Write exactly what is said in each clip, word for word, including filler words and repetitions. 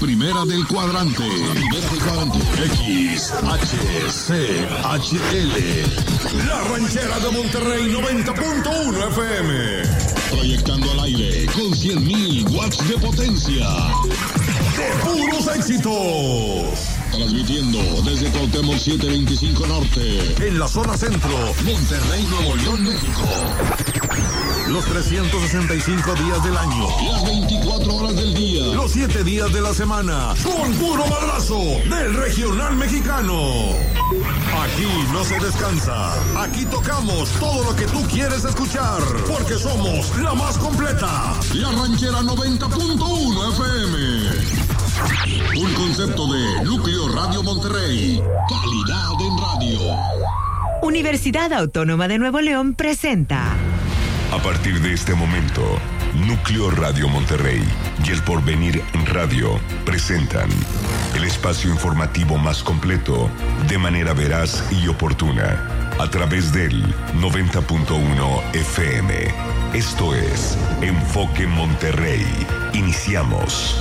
primera del cuadrante. Primera del cuadrante. X, H, C, H, L. La Ranchera de Monterrey noventa punto uno F M. Proyectando al aire con cien mil watts de potencia. ¡De puros éxitos! Transmitiendo desde Cuauhtémoc setecientos veinticinco Norte. En la zona centro. Monterrey, Nuevo León, México. Los trescientos sesenta y cinco días del año. Las veinticuatro horas del día. Los siete días de la semana. Con puro madrazo del regional mexicano. Aquí no se descansa. Aquí tocamos todo lo que tú quieres escuchar. Porque somos la más completa. La Ranchera noventa punto uno F M. Un concepto de Núcleo Radio Monterrey. Calidad en radio. Universidad Autónoma de Nuevo León presenta. A partir de este momento, Núcleo Radio Monterrey y El Porvenir Radio presentan el espacio informativo más completo de manera veraz y oportuna a través del noventa punto uno F M. Esto es Enfoque Monterrey. Iniciamos.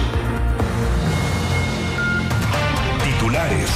Titulares.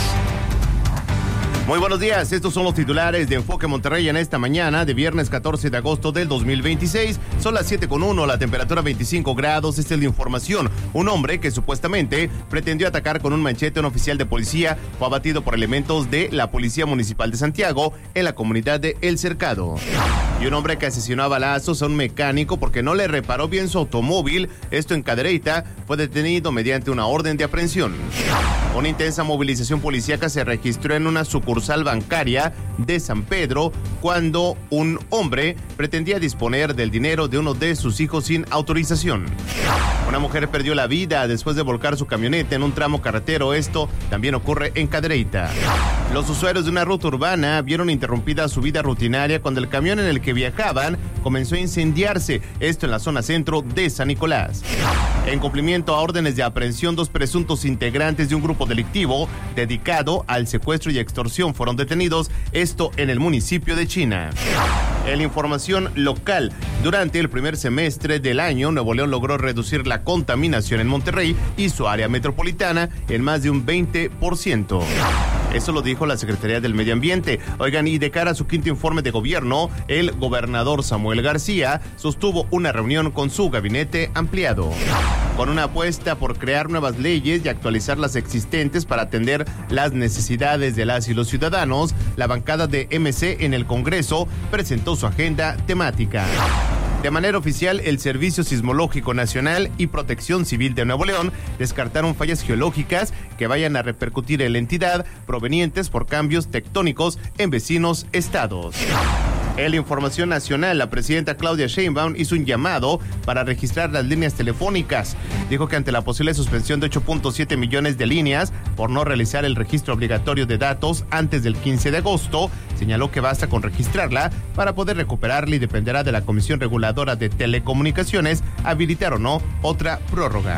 Muy buenos días, estos son los titulares de Enfoque Monterrey en esta mañana de viernes catorce de agosto del dos mil veintiséis. Son las siete con uno, la temperatura veinticinco grados. Esta es la información. Un hombre que supuestamente pretendió atacar con un machete a un oficial de policía fue abatido por elementos de la Policía Municipal de Santiago en la comunidad de El Cercado. Y un hombre que asesinó a balazos a un mecánico porque no le reparó bien su automóvil, esto en Cadereyta, fue detenido mediante una orden de aprehensión. Una intensa movilización policíaca se registró en una sucursal bancaria de San Pedro cuando un hombre pretendía disponer del dinero de uno de sus hijos sin autorización. Una mujer perdió la vida después de volcar su camioneta en un tramo carretero. Esto también ocurre en Cadereyta. Los usuarios de una ruta urbana vieron interrumpida su vida rutinaria cuando el camión en el que viajaban comenzó a incendiarse. Esto en la zona centro de San Nicolás. En cumplimiento a órdenes de aprehensión, dos presuntos integrantes de un grupo delictivo dedicado al secuestro y extorsión fueron detenidos, esto en el municipio de China. En la información local, durante el primer semestre del año, Nuevo León logró reducir la contaminación en Monterrey y su área metropolitana en más de un veinte por ciento. Eso lo dijo la Secretaría del Medio Ambiente. Oigan, y de cara a su quinto informe de gobierno, el gobernador Samuel García sostuvo una reunión con su gabinete ampliado. Con una apuesta por crear nuevas leyes y actualizar las existentes para atender las necesidades de las y los ciudadanos, la bancada de M C en el Congreso presentó su agenda temática. De manera oficial, el Servicio Sismológico Nacional y Protección Civil de Nuevo León descartaron fallas geológicas que vayan a repercutir en la entidad provenientes por cambios tectónicos en vecinos estados. En la información nacional, la presidenta Claudia Sheinbaum hizo un llamado para registrar las líneas telefónicas. Dijo que ante la posible suspensión de ocho punto siete millones de líneas por no realizar el registro obligatorio de datos antes del quince de agosto, señaló que basta con registrarla para poder recuperarla y dependerá de la Comisión Reguladora de Telecomunicaciones habilitar o no otra prórroga.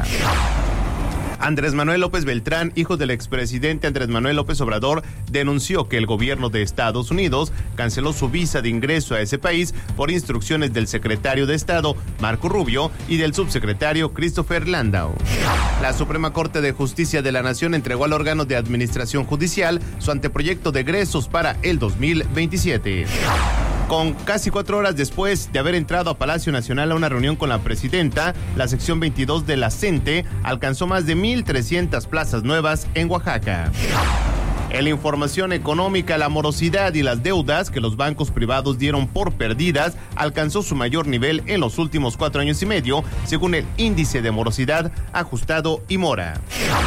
Andrés Manuel López Beltrán, hijo del expresidente Andrés Manuel López Obrador, denunció que el gobierno de Estados Unidos canceló su visa de ingreso a ese país por instrucciones del secretario de Estado, Marco Rubio, y del subsecretario Christopher Landau. La Suprema Corte de Justicia de la Nación entregó al órgano de administración judicial su anteproyecto de egresos para el dos mil veintisiete. Con casi cuatro horas después de haber entrado a Palacio Nacional a una reunión con la presidenta, la sección veintidós de la CENTE alcanzó más de mil trescientas plazas nuevas en Oaxaca. En la información económica, la morosidad y las deudas que los bancos privados dieron por perdidas alcanzó su mayor nivel en los últimos cuatro años y medio, según el índice de morosidad ajustado IMORA.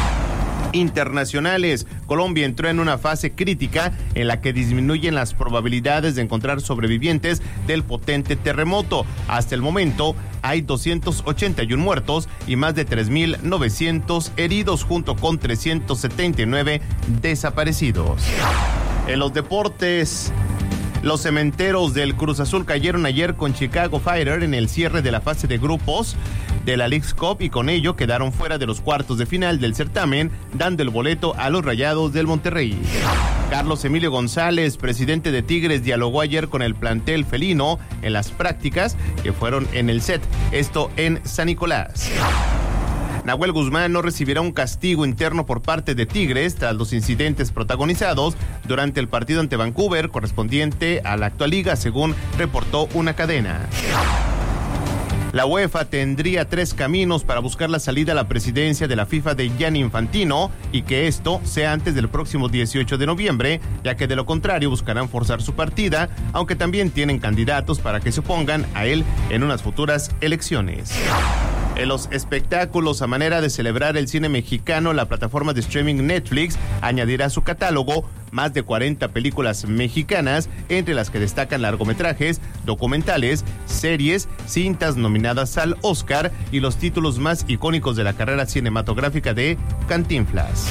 Internacionales, Colombia entró en una fase crítica en la que disminuyen las probabilidades de encontrar sobrevivientes del potente terremoto. Hasta el momento hay doscientos ochenta y uno muertos y más de tres mil novecientos heridos, junto con trescientos setenta y nueve desaparecidos. En los deportes, los cementeros del Cruz Azul cayeron ayer con Chicago Fire en el cierre de la fase de grupos de la Leagues Cup y con ello quedaron fuera de los cuartos de final del certamen, dando el boleto a los Rayados del Monterrey. Carlos Emilio González, presidente de Tigres, dialogó ayer con el plantel felino en las prácticas que fueron en el set, esto en San Nicolás. Nahuel Guzmán no recibirá un castigo interno por parte de Tigres tras los incidentes protagonizados durante el partido ante Vancouver correspondiente a la actual liga, según reportó una cadena. La UEFA tendría tres caminos para buscar la salida a la presidencia de la FIFA de Gianni Infantino y que esto sea antes del próximo dieciocho de noviembre, ya que de lo contrario buscarán forzar su partida, aunque también tienen candidatos para que se opongan a él en unas futuras elecciones. En los espectáculos, a manera de celebrar el cine mexicano, la plataforma de streaming Netflix añadirá a su catálogo más de cuarenta películas mexicanas, entre las que destacan largometrajes, documentales, series, cintas nominadas al Oscar y los títulos más icónicos de la carrera cinematográfica de Cantinflas.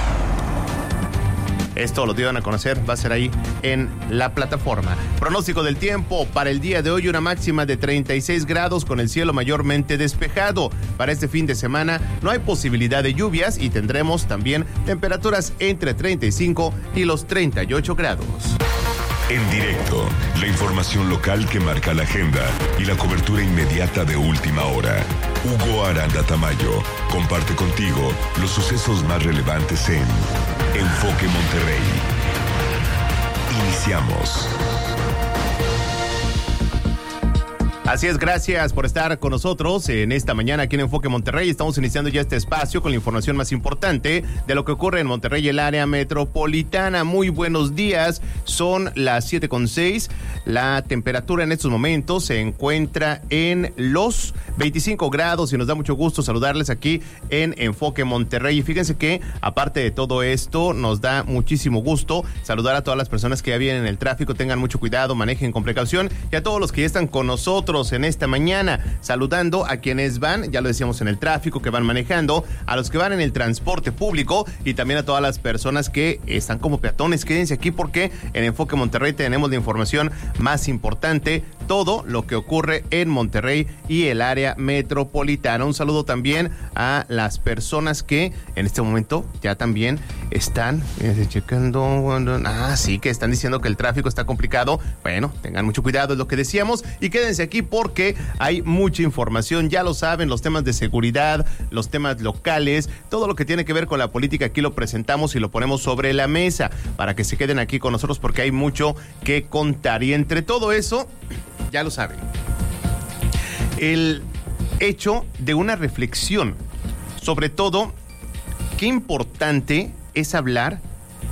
Esto lo dieron a conocer, va a ser ahí en la plataforma. Pronóstico del tiempo para el día de hoy, una máxima de treinta y seis grados con el cielo mayormente despejado. Para este fin de semana no hay posibilidad de lluvias y tendremos también temperaturas entre treinta y cinco y los treinta y ocho grados. En directo, la información local que marca la agenda y la cobertura inmediata de última hora. Hugo Aranda Tamayo comparte contigo los sucesos más relevantes en Enfoque Monterrey. Iniciamos. Así es, gracias por estar con nosotros en esta mañana aquí en Enfoque Monterrey. Estamos iniciando ya este espacio con la información más importante de lo que ocurre en Monterrey y el área metropolitana. Muy buenos días, son las siete con seis. La temperatura en estos momentos se encuentra en los veinticinco grados y nos da mucho gusto saludarles aquí en Enfoque Monterrey. Y fíjense que aparte de todo esto, nos da muchísimo gusto saludar a todas las personas que ya vienen en el tráfico. Tengan mucho cuidado, manejen con precaución, y a todos los que ya están con nosotros en esta mañana, saludando a quienes van, ya lo decíamos, en el tráfico, que van manejando, a los que van en el transporte público y también a todas las personas que están como peatones. Quédense aquí porque en Enfoque Monterrey tenemos la información más importante, todo lo que ocurre en Monterrey y el área metropolitana. Un saludo también a las personas que en este momento ya también están eh, checando, ah, sí, que están diciendo que el tráfico está complicado. Bueno, tengan mucho cuidado, es lo que decíamos, y quédense aquí porque hay mucha información, ya lo saben, los temas de seguridad, los temas locales, todo lo que tiene que ver con la política, aquí lo presentamos y lo ponemos sobre la mesa para que se queden aquí con nosotros porque hay mucho que contar. Y entre todo eso, ya lo saben, el hecho de una reflexión, sobre todo, qué importante es hablar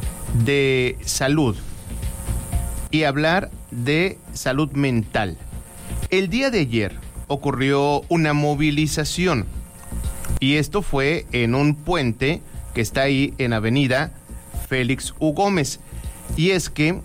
de salud y hablar de salud mental. El día de ayer ocurrió una movilización y esto fue en un puente que está ahí en Avenida Félix U. Gómez. Y es que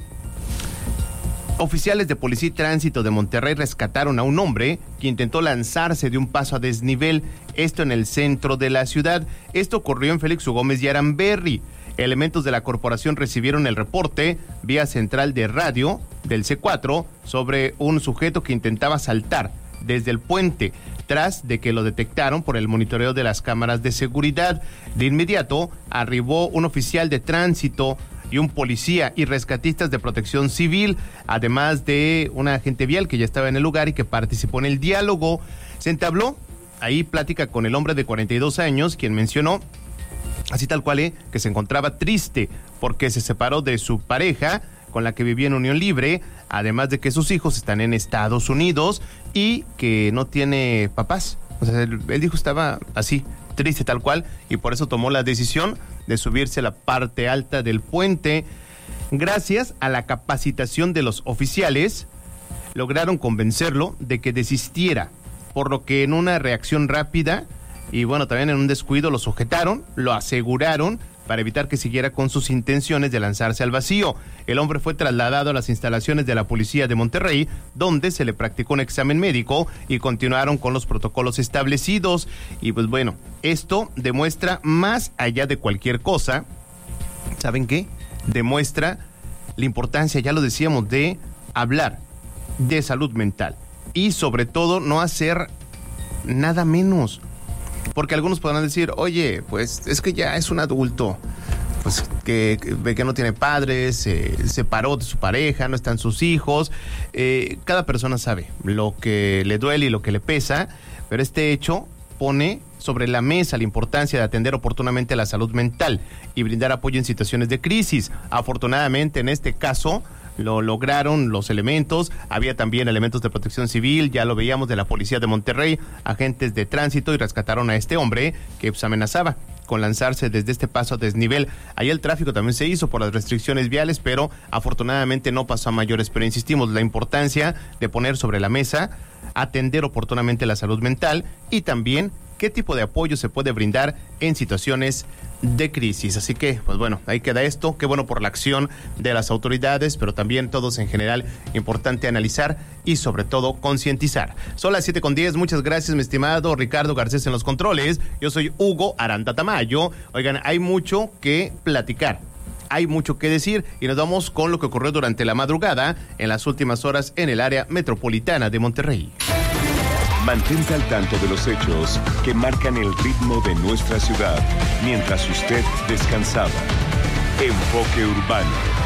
oficiales de Policía y Tránsito de Monterrey rescataron a un hombre que intentó lanzarse de un paso a desnivel, esto en el centro de la ciudad. Esto ocurrió en Félix U. Gómez y Aramberri. Elementos de la corporación recibieron el reporte vía central de radio del C cuatro sobre un sujeto que intentaba saltar desde el puente, tras de que lo detectaron por el monitoreo de las cámaras de seguridad. De inmediato arribó un oficial de tránsito y un policía y rescatistas de protección civil, además de un agente vial que ya estaba en el lugar y que participó en el diálogo. Se entabló ahí plática con el hombre de cuarenta y dos años, quien mencionó, así tal cual, eh, que se encontraba triste porque se separó de su pareja con la que vivía en unión libre, además de que sus hijos están en Estados Unidos y que no tiene papás. O sea, él, él dijo estaba así, triste tal cual, y por eso tomó la decisión de subirse a la parte alta del puente. Gracias a la capacitación de los oficiales, lograron convencerlo de que desistiera, por lo que en una reacción rápida y bueno, también en un descuido lo sujetaron, lo aseguraron para evitar que siguiera con sus intenciones de lanzarse al vacío. El hombre fue trasladado a las instalaciones de la Policía de Monterrey, donde se le practicó un examen médico y continuaron con los protocolos establecidos. Y pues bueno, esto demuestra más allá de cualquier cosa, ¿saben qué? Demuestra la importancia, ya lo decíamos, de hablar de salud mental y sobre todo no hacer nada menos. Porque algunos podrán decir, oye, pues es que ya es un adulto, pues que ve que no tiene padres, se separó de su pareja, no están sus hijos. Eh, cada persona sabe lo que le duele y lo que le pesa, pero este hecho pone sobre la mesa la importancia de atender oportunamente la salud mental y brindar apoyo en situaciones de crisis. Afortunadamente, en este caso, lo lograron los elementos. Había también elementos de protección civil, ya lo veíamos, de la policía de Monterrey, agentes de tránsito, y rescataron a este hombre que pues, amenazaba con lanzarse desde este paso a desnivel. Ahí el tráfico también se hizo por las restricciones viales, pero afortunadamente no pasó a mayores. Pero insistimos, la importancia de poner sobre la mesa, atender oportunamente la salud mental y también qué tipo de apoyo se puede brindar en situaciones de crisis. Así que, pues bueno, ahí queda esto. Qué bueno por la acción de las autoridades, pero también todos en general, importante analizar y sobre todo concientizar. Son las siete con diez. Muchas gracias, mi estimado Ricardo Garcés en los controles. Yo soy Hugo Aranda Tamayo. Oigan, hay mucho que platicar. Hay mucho que decir y nos vamos con lo que ocurrió durante la madrugada en las últimas horas en el área metropolitana de Monterrey. Mantente al tanto de los hechos que marcan el ritmo de nuestra ciudad mientras usted descansaba. Enfoque Urbano.